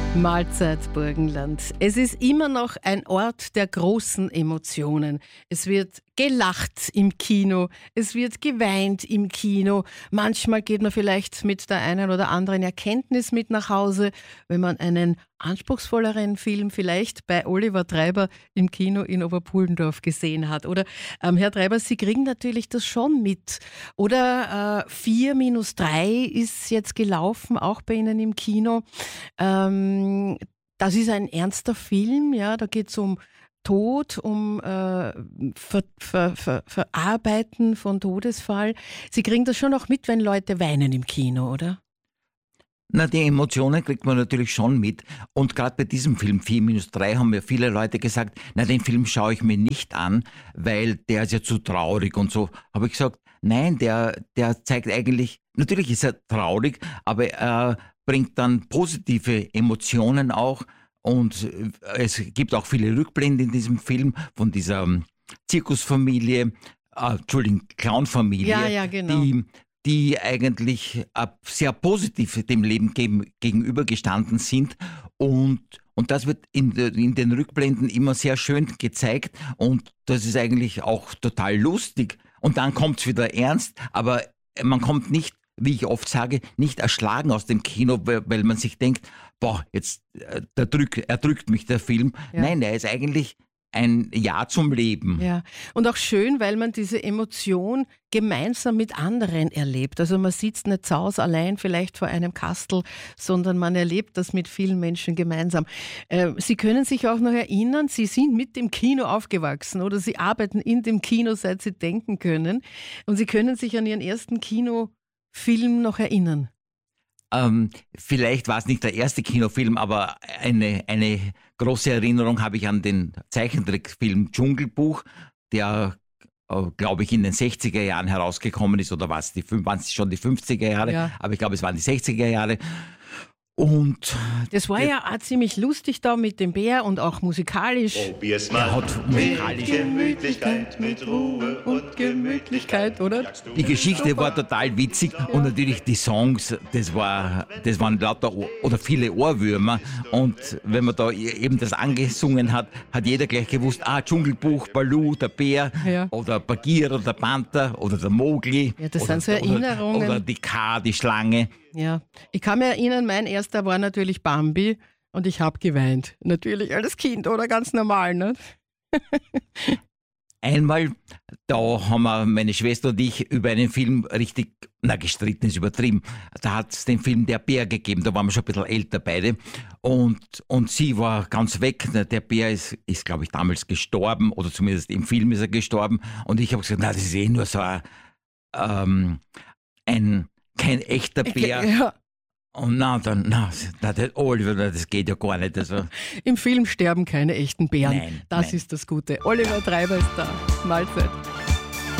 Mahlzeit Burgenland. Es ist immer noch ein Ort der großen Emotionen. Es wird gelacht im Kino, es wird geweint im Kino. Manchmal geht man vielleicht mit der einen oder anderen Erkenntnis mit nach Hause, wenn man einen anspruchsvolleren Film vielleicht bei Oliver Treiber im Kino in Oberpullendorf gesehen hat. Oder, Herr Treiber, Sie kriegen natürlich das schon mit. Oder 4-3 ist jetzt gelaufen, auch bei Ihnen im Kino. Das ist ein ernster Film, ja, da geht es um Tod, um Verarbeiten von Todesfall. Sie kriegen das schon auch mit, wenn Leute weinen im Kino, oder? Na, die Emotionen kriegt man natürlich schon mit. Und gerade bei diesem Film 4-3 haben mir viele Leute gesagt, na, den Film schaue ich mir nicht an, weil der ist ja zu traurig und so. Habe ich gesagt, nein, der zeigt eigentlich, natürlich ist er traurig, aber er bringt dann positive Emotionen auch. Und es gibt auch viele Rückblenden in diesem Film von dieser Zirkusfamilie, Clownfamilie, Ja, genau. die eigentlich sehr positiv dem Leben gegenübergestanden sind. Und das wird in den Rückblenden immer sehr schön gezeigt. Und das ist eigentlich auch total lustig. Und dann kommt es wieder ernst, aber man kommt nicht, wie ich oft sage, nicht erschlagen aus dem Kino, weil man sich denkt, boah, jetzt erdrückt mich der Film. Ja. Nein, er ist eigentlich ein Ja zum Leben. Ja, und auch schön, weil man diese Emotion gemeinsam mit anderen erlebt. Also man sitzt nicht zu Hause allein vielleicht vor einem Kastel, sondern man erlebt das mit vielen Menschen gemeinsam. Sie können sich auch noch erinnern, Sie sind mit dem Kino aufgewachsen oder Sie arbeiten in dem Kino, seit Sie denken können. Und Sie können sich an Ihren ersten Kinofilm noch erinnern. Vielleicht war es nicht der erste Kinofilm, aber eine große Erinnerung habe ich an den Zeichentrickfilm Dschungelbuch, der, glaube ich, in den 60er Jahren herausgekommen ist, oder waren es schon die 50er Jahre, Ja. aber ich glaube, es waren die 60er Jahre. Und Das war ja auch ziemlich lustig da mit dem Bär und auch musikalisch. Probier's er mal hat mit musikalisch, Gemütlichkeit, mit Ruhe und Gemütlichkeit, oder? die Geschichte war total witzig und natürlich die Songs, das waren lauter oder viele Ohrwürmer, und wenn man da eben das angesungen hat, hat jeder gleich gewusst, Dschungelbuch, Baloo, der Bär, Ja. oder Bagheera, der Panther, oder der Mowgli. Ja, das oder, sind so Erinnerungen. Oder die K, die Schlange. Ja, ich kann mir erinnern, mein erster war natürlich Bambi und ich habe geweint. Natürlich als Kind oder ganz normal, ne? Einmal, da haben wir, meine Schwester und ich, über einen Film richtig, gestritten ist übertrieben. Da hat es den Film Der Bär gegeben, da waren wir schon ein bisschen älter beide. Und sie war ganz weg. Der Bär ist glaube ich, damals gestorben, oder zumindest im Film ist er gestorben. Und ich habe gesagt, das ist nur so kein echter Bär. Ja, Und Oliver, das geht ja gar nicht. Also, im Film sterben keine echten Bären. Nein, das nein. ist das Gute. Oliver Treiber ist da. Mahlzeit.